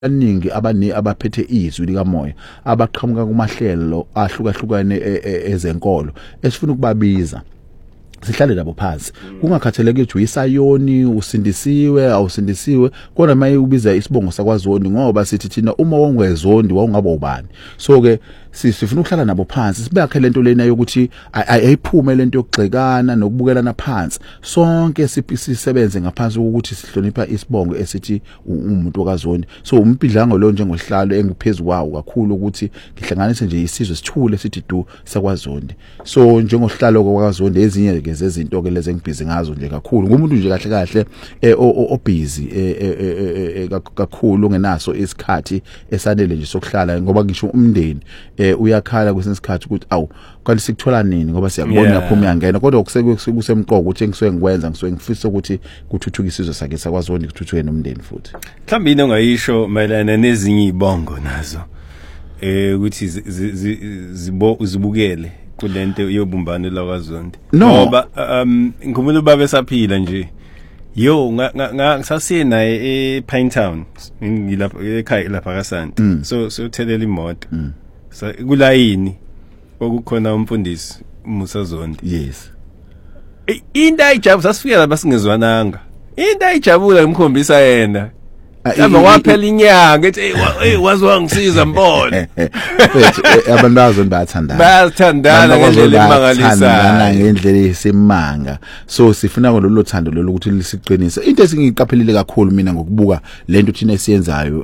abaningi abaphethe izwi likamoya abaqhamuka kumahlelo ahlukahlukane ezenkolo esifuna ukubabiza sihlale labo phansi kungakhathaleki ukuthi uyisayoni usindisiwe awusindisiwe kodwa maye ubiza isibongo sakwaZondi ngoba sithi thina uma wongwezondi wawungaba ubani so ke sifuna ukuhlala nabo phansi sibekhe lento lena yokuthi ayiphume lento yokugxekana nokubukelana phansi sonke sisebenze ngaphansi ukuthi sihlonipha isibongo esithi umuntu okaZondi so umpidlango lo njengosihlalo engiphezulu kwawo kakhulu ukuthi ngihlanganise nje isizwe sithule sithi du sakwaZondi so njengosihlalo kwaZondi ezinye ke zezinto ke lezi engibhizi ngazo nje kakhulu ngumuntu nje kahle kahle obusy kakhulu ngenaso isikhathi esanele nje sokuhlala ngoba ngisho umndeni uyakhala kwesinye isikhathi ukuthi awu kanti sikuthola nini ngoba siyakubona yaphuma yangena kodwa kusemqoko ukuthi engisuke ngikwenza ngisuke ngifisa ukuthi kuthuthukiswe isizwe sakhe sakwaZondi kuthuthuke nomndeni futhi mhlawumbe into ongayisho mayelana nezinye izibongo nazo ukuthi zibukele kulento yobumbano lakwaZondi ngoba ngikumuntu ubaba esaphila nje yo ngisasiye naye ePinetown ngilapha ekhaya lapha kaSanti so thelela imoto kulayini okukhona umfundisi Musa Zondi yes into ayijabula sasifika lapha singezwananga into ayijabula ngimkhombisa yena Yaba waphela inyanga ethi wazi wangisiza mbona abantu bayathandana ngendlela emangalisayo ngendlela esemanga so sifuna lolu thando lolu ukuthi lisiqinise into esingiqaphelile kakhulu mina ngokubuka lento thina esiyenzayo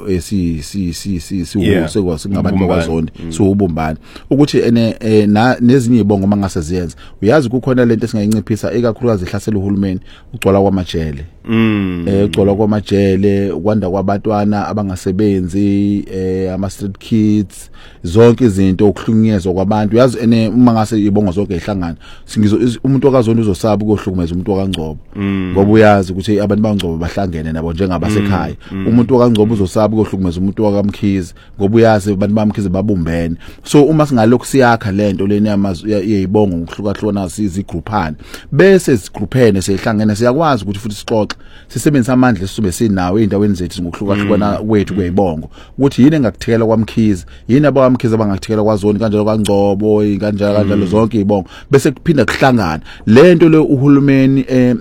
singabantu bakwaZondi so ubumbani ukuthi nezinye izibongo mangase ziyenza uyazi kukhona lento esingayinciphisa ekakhulukazi ihlasela uhulumeni ugcwala kwamajele ugcwala kwamajele kwanda kwabantwana abangasebenzi ama street kids zonke izinto okuhlukunyezwa kwabantu yazi uma ngase ibongo zonke ehlangana singizo umuntu okaZondi uzosaba ukuhlukumeza umuntu okaNgcobo ngoba uyazi ukuthi abantu baNgcobo bahlangene nabo njengabasekhaya umuntu okaNgcobo uzosaba ukuhlukumeza umuntu okaMkhize ngoba uyazi abantu baMkhize babumbene so uma singalokho siyakha lento lena yezibongo ngokuhlukahlukana sizigroupana bese zigrouphene sehlangene siyakwazi ukuthi futhi sixoxe sisebenzisa amandla esisube sinawo endaweni zethu ngokuhlukahlukana kwethu kwezibongo ukuthi yini engakuthekela kwaMkhize yini abaMkhize abangakuthekela kwaZondi kanjalo kaNgcobo kanjalo zonke izibongo bese kuphinda kuhlangana lento le uhulumeni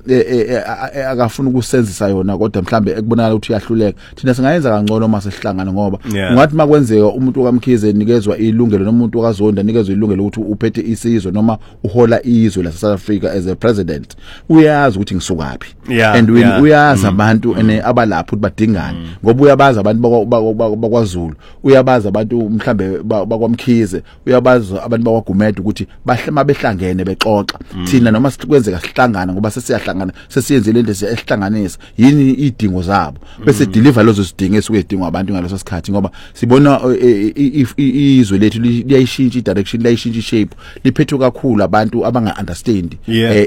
akafuna ukusenzisa yona kodwa mhlambe ekubonakala ukuthi uyahluleka thina singayenza kangcono uma sesihlangana ngoba ungathi makwenzeka umuntu okaMkhize nikezwa ilungelo nomuntu okaZondi nikezwe ilungelo ukuthi uphethe isizwe noma uhola izwe la South Africa as a president uyazi ukuthi ngisukaphi and uyazi abantu abalapha ukuthi badingana ngoba uyabaza abantu bakwaZulu uyabaza abantu mhlambe bakwaMkhize uyabaza abantu bakwaGumede ukuthi bahlema behlangene bexoxa thina noma sikwenzeka sihlangana ngoba sesiyahlangana sesiyenzile into esihlanganisa yini idingo zabo bese deliver lezo zidingo esuke edingwa abantu ngaleso sikhathi ngoba sibona izwe lethu liyayishintsha direction liyayishintsha shape liphethwe kakhulu abantu abanga understand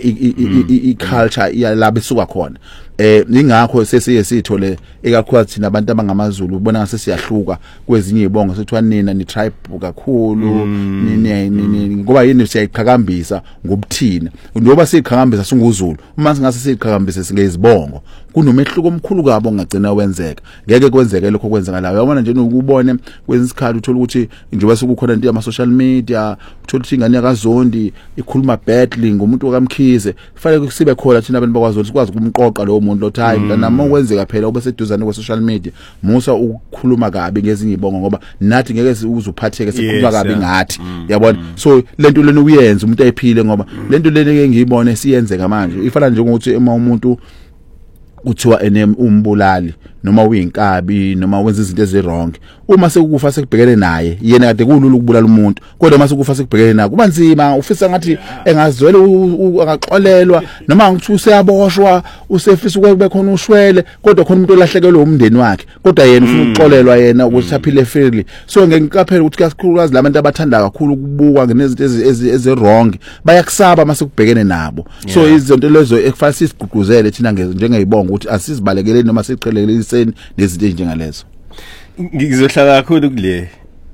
i-culture yalabo esuka khona ingakho sesiye sithole ekakhulukazi thina abantu abangamaZulu ubona ngase siyahluka kwezinye izibongo sethiwa nina ni tribe kakhulu nini ngoba yini siyayiqhakambisa ngobuthina ngoba siyiqhakambisa singuZulu uma singase siyiqhakambise singezibongo kunomehluko omkhulu kabo ngagcina wenzeka ngeke kwenzeke lokho kwenzeka la uyabona nje ukubone kwezisikhathi uthola ukuthi njengoba sekukhona into ama social media uthola ukuthi ingane kaZondi ikhuluma badly ngomuntu okaMkhize kufanele sibe khona thina abantu bakwaZondi sikwazi ukumqoqa lo muntu lo time noma kwenzeka phela ube seduzane kwe social media musa ukukhuluma kabi ngezinye izibongo ngoba nathi ngeke uzuphatheke sikhuluma kabi ngathi yabona so lento lena uyenza umuntu ayiphile ngoba lento lena ke ngiyibone siyenzeka manje ifana nje ngokuthi uma umuntu uthiwa umbulali noma uyinkabi noma wenza izinto ezirong uma sekukufa sekubhekene naye yena kade kulula ukubulala umuntu kodwa uma sekukufa sekubhekene naye kuba nzima ufisa ngathi engazwele akaxolelwa noma ngithi useyaboshwa usefisa ukube khona ushwele kodwa khona umuntu olahlekelwe umndeni wakhe kodwa yena ufuna ukuxolelwa yena ukuthi aphile freely so ngengikaphela ukuthi kakhulukazi labantu abathanda kakhulu ukubukwa ngezinto ezirong bayakusaba mase kubhekene nabo so izinto lezo ekufanele sisigqugquzele thina njengeyibonga ukuthi asizibalekeleni noma siqhelele nezinto njengalezo ngizohlala kakhulu kule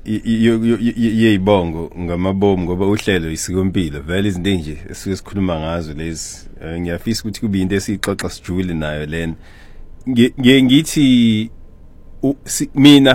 yeyibongo ngamabomu ngoba uhlelo isikompilo vele izinto nje esike sikhuluma ngazo lezi ngiyafisa ukuthi kube into esixoxa sijule nayo lena ngithi mina